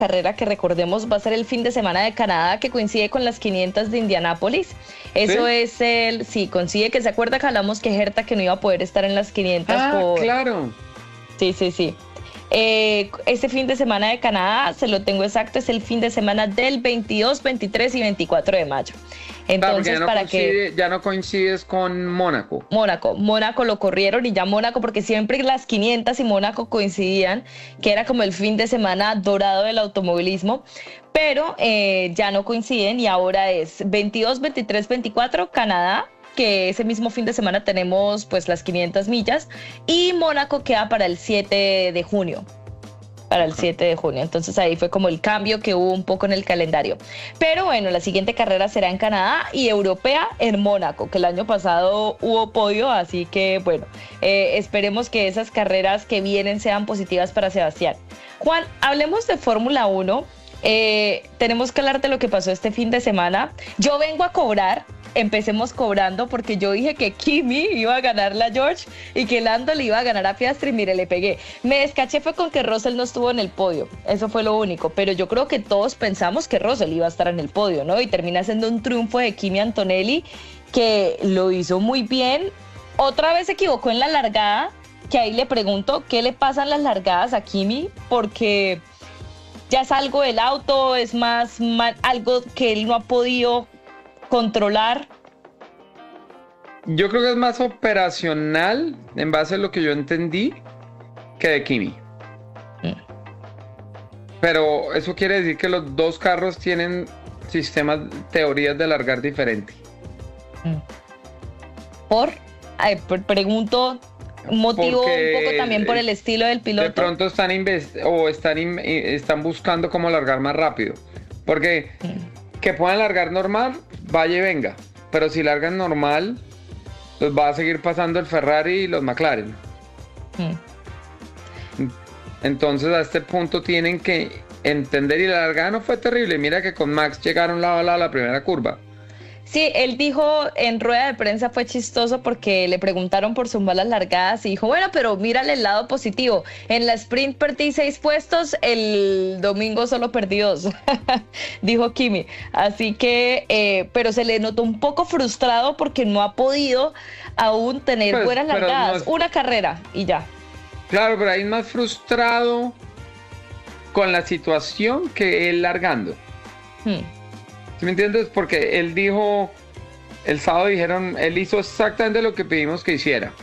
carrera que recordemos va a ser el fin de semana de Canadá, que coincide con las 500 de Indianápolis. Eso ¿Sí? es sí, coincide, que se acuerda que hablamos que Herta que no iba a poder estar en las 500 Claro. Sí, sí, sí. Este fin de semana de Canadá, se lo tengo exacto, es el fin de semana del 22, 23 y 24 de mayo. Entonces, ya no coincides con Mónaco. Mónaco lo corrieron, y ya Mónaco, porque siempre las 500 y Mónaco coincidían, que era como el fin de semana dorado del automovilismo, pero ya no coinciden, y ahora es 22, 23, 24 Canadá, que ese mismo fin de semana tenemos pues las 500 millas, y Mónaco queda para el 7 de junio. Para el 7 de junio. Entonces ahí fue como el cambio que hubo un poco en el calendario. Pero bueno, la siguiente carrera será en Canadá y europea en Mónaco, que el año pasado hubo podio, así que bueno, esperemos que esas carreras que vienen sean positivas para Sebastián. Juan, hablemos de Fórmula 1. Tenemos que hablar de lo que pasó este fin de semana. Yo vengo a cobrar. Empecemos cobrando, porque yo dije que Kimi iba a ganarle a George y que Lando le iba a ganar a Piastri, y mire, le pegué. Me descaché fue con que Russell no estuvo en el podio, eso fue lo único, pero yo creo que todos pensamos que Russell iba a estar en el podio, ¿no? Y termina siendo un triunfo de Kimi Antonelli, que lo hizo muy bien. Otra vez se equivocó en la largada, que ahí le pregunto qué le pasan las largadas a Kimi, porque ya es algo del auto, es más algo que él no ha podido controlar. Yo creo que es más operacional, en base a lo que yo entendí, que de Kimi. Pero eso quiere decir que los dos carros tienen sistemas, teorías de largar diferente. Pregunto, motivo Porque un poco también por el estilo del piloto. De pronto están buscando cómo largar más rápido. Porque que puedan largar normal, vaya y venga. Pero si largan normal, los va a seguir pasando el Ferrari y los McLaren. Entonces a este punto tienen que entender, y la largada no fue terrible. Mira que con Max llegaron lado a lado a la primera curva. Sí, él dijo en rueda de prensa, fue chistoso porque le preguntaron por sus malas largadas y dijo, bueno, pero mírale el lado positivo. En la sprint perdí 6 puestos, el domingo solo perdí 2, dijo Kimi. Así que, pero se le notó un poco frustrado porque no ha podido aún tener buenas largadas. Una carrera y ya. Claro, pero ahí es más frustrado con la situación que él largando. ¿Sí me entiendes? Porque él dijo, el sábado dijeron, él hizo exactamente lo que pedimos que hiciera.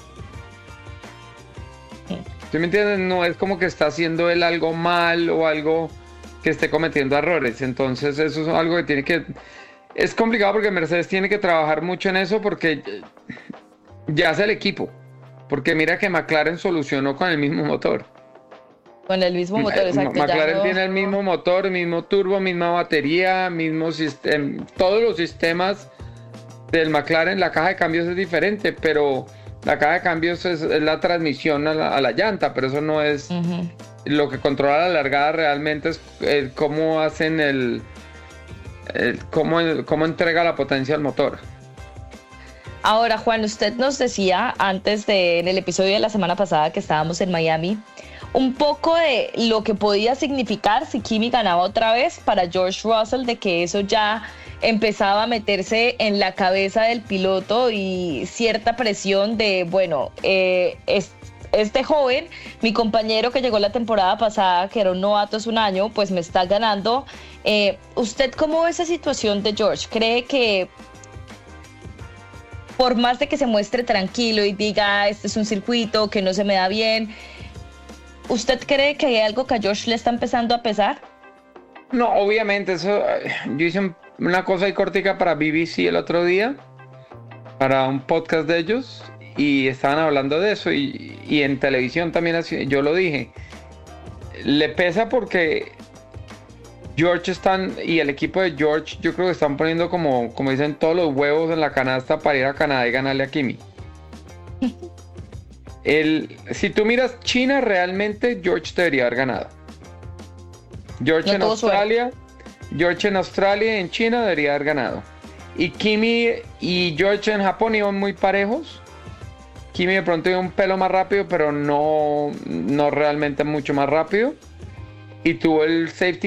¿Sí me entiendes? No es como que está haciendo él algo mal o algo que esté cometiendo errores. Entonces eso es algo que tiene que... Es complicado porque Mercedes tiene que trabajar mucho en eso, porque ya es el equipo. Porque mira que McLaren solucionó con el mismo motor. Con el mismo motor, exacto. McLaren tiene el mismo motor, mismo turbo, misma batería, mismo sistema. Todos los sistemas del McLaren, la caja de cambios es diferente, pero la caja de cambios es la transmisión a la llanta, pero eso no es... Lo que controla la largada realmente es cómo hacen cómo entrega la potencia al motor. Ahora, Juan, usted nos decía en el episodio de la semana pasada que estábamos en Miami, un poco de lo que podía significar si Kimi ganaba otra vez para George Russell, de que eso ya empezaba a meterse en la cabeza del piloto y cierta presión de, bueno, este joven, mi compañero que llegó la temporada pasada, que era un novato hace un año, pues me está ganando. ¿Usted cómo ve esa situación de George? ¿Cree que por más de que se muestre tranquilo y diga, este es un circuito que no se me da bien, ¿usted cree que hay algo que a George le está empezando a pesar? No, obviamente, eso. Yo hice una cosa ahí cortica para BBC el otro día, para un podcast de ellos, y estaban hablando de eso, y en televisión también yo lo dije. Le pesa porque George y el equipo de George, yo creo que están poniendo como dicen, todos los huevos en la canasta para ir a Canadá y ganarle a Kimi. Si tú miras China, realmente George debería haber ganado. George en Australia y en China debería haber ganado. Y Kimi y George en Japón iban muy parejos. Kimi de pronto iba un pelo más rápido, pero no realmente mucho más rápido. y tuvo el safety